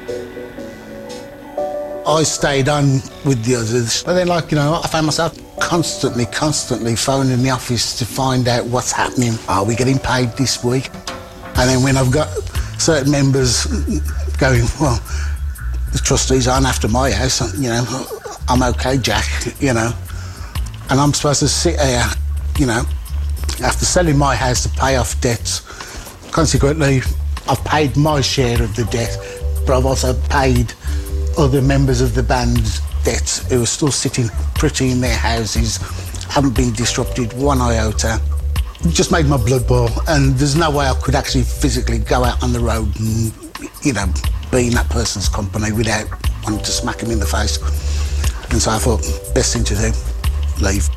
I stayed on with the others, but then, like, you know, I found myself constantly phoning the office to find out what's happening. Are we getting paid this week? And then when I've got certain members going, well, the trustees aren't after my house, you know, I'm okay, Jack, you know. And I'm supposed to sit here, you know, after selling my house to pay off debts. Consequently, I've paid my share of the debt, but I've also paid other members of the band's debts who are still sitting pretty in their houses, haven't been disrupted one iota. It just made my blood boil, and there's no way I could actually physically go out on the road and, you know, be in that person's company without wanting to smack him in the face. And so I thought, best thing to do, leave.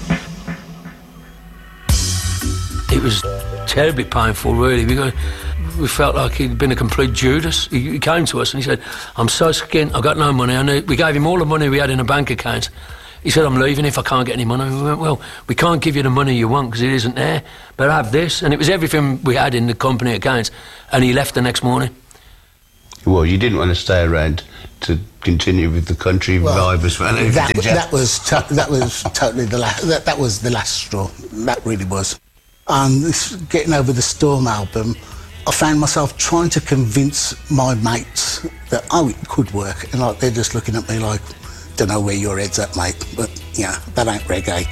It was terribly painful, really, because we felt like he'd been a complete Judas. He came to us and he said, I'm so skint, I've got no money. We gave him all the money we had in a bank account. He said, I'm leaving if I can't get any money. We went, well, we can't give you the money you want because it isn't there, but have this. And it was everything we had in the company accounts. And he left the next morning. Well, you didn't want to stay around to continue with the country vibes, that was totally that was the last straw. That really was. And this Getting Over the Storm album, I found myself trying to convince my mates that, oh, it could work. And like, they're just looking at me like, don't know where your head's at, mate, but yeah, that ain't reggae.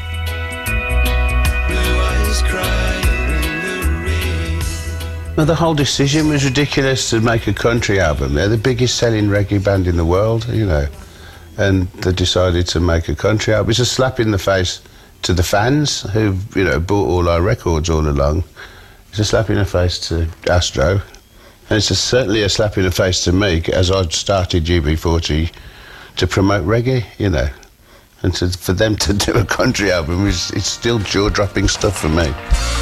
Blue eyes crying in the rain. Well, the whole decision was ridiculous to make a country album. They're the biggest selling reggae band in the world, you know, and they decided to make a country album. It's a slap in the face to the fans who, you know, bought all our records all along. It's a slap in the face to Astro, and it's certainly a slap in the face to me as I'd started UB40 to promote reggae, you know, and for them to do a country album, it's still jaw-dropping stuff for me.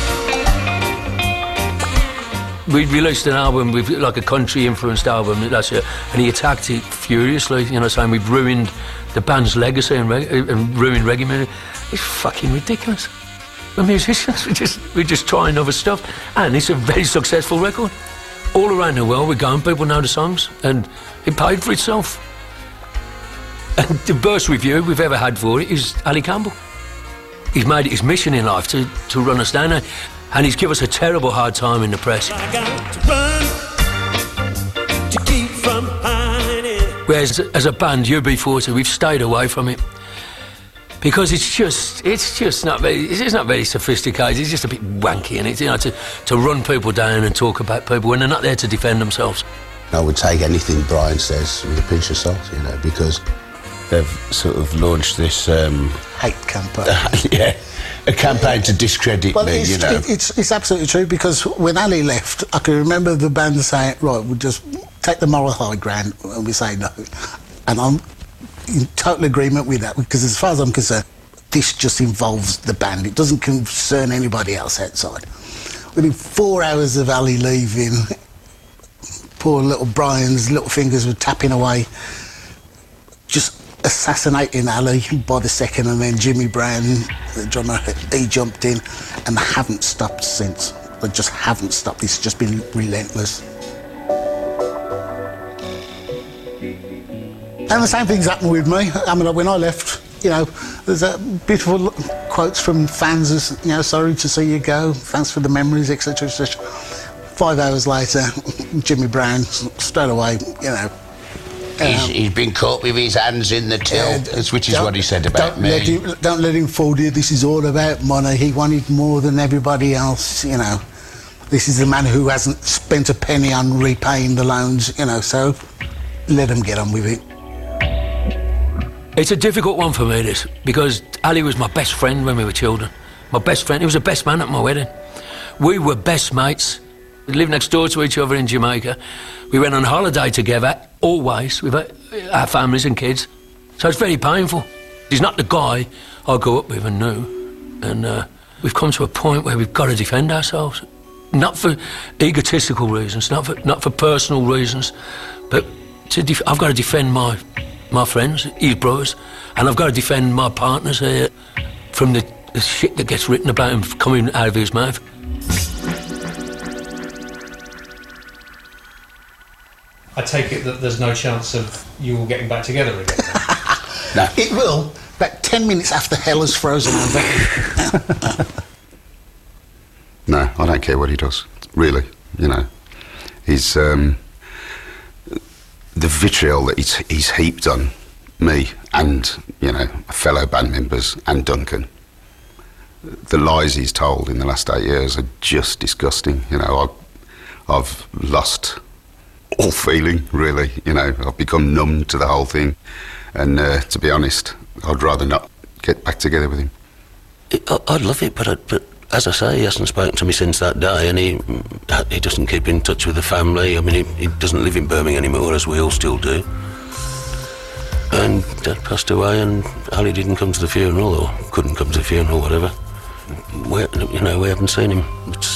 We released an album with like a country-influenced album last year, and he attacked it furiously, you know, saying we've ruined the band's legacy and ruined reggae music. It's fucking ridiculous. We're musicians, we're just trying other stuff, and it's a very successful record. All around the world we're going, people know the songs, and it paid for itself. And the worst review we've ever had for it is Ali Campbell. He's made it his mission in life to run us down, and he's given us a terrible hard time in the press. I got to run to keep from hiding. Whereas as a band, UB40, we've stayed away from it. Because it's just not very sophisticated. It's just a bit wanky, and it's, you know, to run people down and talk about people when they're not there to defend themselves. I would take anything Brian says with a pinch of salt, you know, because they've sort of launched this hate campaign. Yeah, a campaign to discredit me, you know. It's absolutely true, because when Ali left, I can remember the band saying, right, we'll just take the moral high ground, and we say no. And I'm in total agreement with that, because as far as I'm concerned, this just involves the band. It doesn't concern anybody else outside. Within 4 hours of Ali leaving, poor little Brian's little fingers were tapping away, just assassinating Ali by the second, and then Jimmy Brown, the drummer, he jumped in, and they haven't stopped since. They just haven't stopped. It's just been relentless. And the same thing's happened with me. I mean, when I left, you know, there's beautiful quotes from fans, as, you know, sorry to see you go, thanks for the memories, etc., etc. 5 hours later, Jimmy Brown, straight away, you know. He's been caught with his hands in the till, which is what he said about me. Don't let him fool you. This is all about money. He wanted more than everybody else, you know. This is the man who hasn't spent a penny on repaying the loans, you know, so let him get on with it. It's a difficult one for me, this, because Ali was my best friend when we were children. My best friend. He was the best man at my wedding. We were best mates. We lived next door to each other in Jamaica. We went on holiday together, always, with our families and kids. So it's very painful. He's not the guy I grew up with and knew. And we've come to a point where we've got to defend ourselves. Not for egotistical reasons, not for personal reasons, but I've got to defend my friends, his brothers, and I've got to defend my partners here from the shit that gets written about him coming out of his mouth. I take it that there's no chance of you all getting back together again. No. It will, about 10 minutes after hell has frozen over. No, I don't care what he does, really, you know. He's, the vitriol that he's heaped on me and, you know, fellow band members and Duncan. The lies he's told in the last 8 years are just disgusting, you know. I've lost all feeling, really, you know. I've become numb to the whole thing, and to be honest, I'd rather not get back together with him. I'd love it, but as I say, he hasn't spoken to me since that day, and he doesn't keep in touch with the family. I mean, he doesn't live in Birmingham anymore, as we all still do. And Dad passed away, and Ali didn't come to the funeral, or couldn't come to the funeral, whatever. We haven't seen him.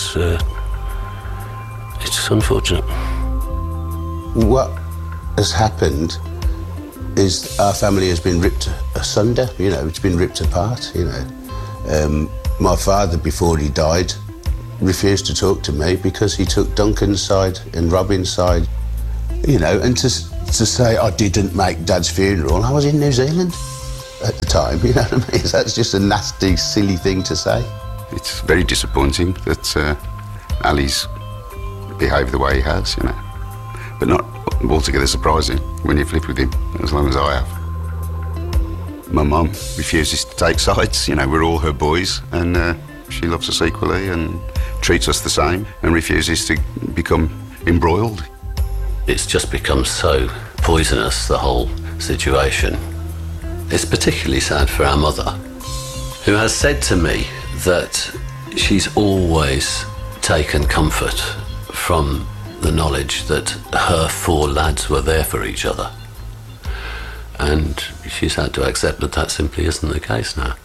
It's unfortunate. What has happened is our family has been ripped asunder, you know, it's been ripped apart, you know. My father, before he died, refused to talk to me because he took Duncan's side and Robin's side, you know, and to say I didn't make Dad's funeral, I was in New Zealand at the time, you know what I mean? That's just a nasty, silly thing to say. It's very disappointing that Ali's behaved the way he has, you know. But not altogether surprising when you've lived with him as long as I have. My mum refuses to take sides, you know, we're all her boys, and she loves us equally and treats us the same and refuses to become embroiled. It's just become so poisonous, the whole situation. It's particularly sad for our mother, who has said to me that she's always taken comfort from the knowledge that her 4 lads were there for each other. And she's had to accept that that simply isn't the case now.